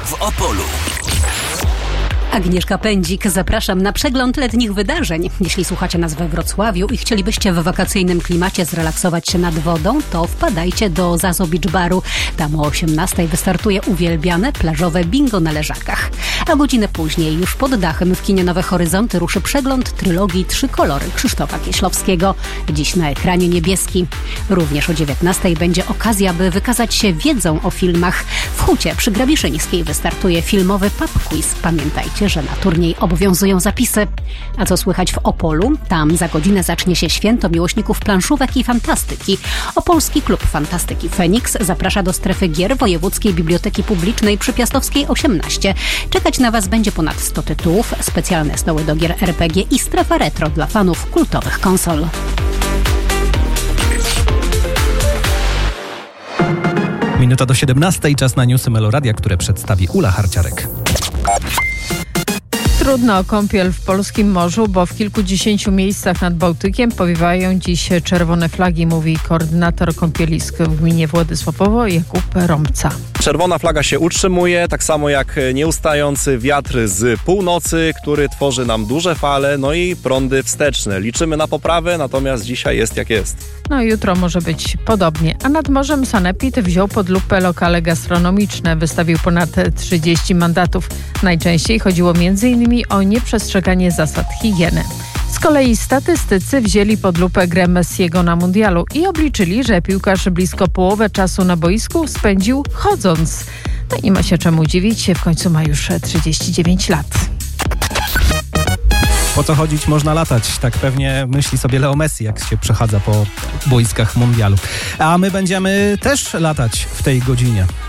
w Opolu. Agnieszka Pędzik, zapraszam na przegląd letnich wydarzeń. Jeśli słuchacie nas we Wrocławiu i chcielibyście w wakacyjnym klimacie zrelaksować się nad wodą, to wpadajcie do Zazo Beach Baru. Tam o 18:00 wystartuje uwielbiane plażowe bingo na leżakach. A godzinę później już pod dachem w kinie Nowe Horyzonty ruszy przegląd trylogii 3 kolory Krzysztofa Kieślowskiego. Dziś na ekranie niebieski. Również o 19:00 będzie okazja, by wykazać się wiedzą o filmach. W Hucie przy Grabiszyńskiej wystartuje filmowy pub quiz. Pamiętajcie, że na turniej obowiązują zapisy. A co słychać w Opolu? Tam za godzinę zacznie się święto miłośników planszówek i fantastyki. Opolski Klub Fantastyki Feniks zaprasza do strefy gier Wojewódzkiej Biblioteki Publicznej przy Piastowskiej 18. Czekać na Was będzie ponad 100 tytułów, specjalne stoły do gier RPG i strefa retro dla fanów kultowych konsol. Minuta do 17:00, czas na newsy Meloradia, które przedstawi Ula Harciarek. Trudno o kąpiel w polskim morzu, bo w kilkudziesięciu miejscach nad Bałtykiem powiewają dziś czerwone flagi, mówi koordynator kąpielisk w gminie Władysławowo Jakub Rąbca. Czerwona flaga się utrzymuje, tak samo jak nieustający wiatr z północy, który tworzy nam duże fale, no i prądy wsteczne. Liczymy na poprawę, natomiast dzisiaj jest jak jest. No jutro może być podobnie. A nad morzem Sanepid wziął pod lupę lokale gastronomiczne. Wystawił ponad 30 mandatów. Najczęściej chodziło m.in. o nieprzestrzeganie zasad higieny. Z kolei statystycy wzięli pod lupę grę Messiego na mundialu i obliczyli, że piłkarz blisko połowę czasu na boisku spędził chodząc. No i nie ma się czemu dziwić, w końcu ma już 39 lat. Po co chodzić, można latać. Tak pewnie myśli sobie Leo Messi, jak się przechadza po boiskach mundialu. A my będziemy też latać w tej godzinie.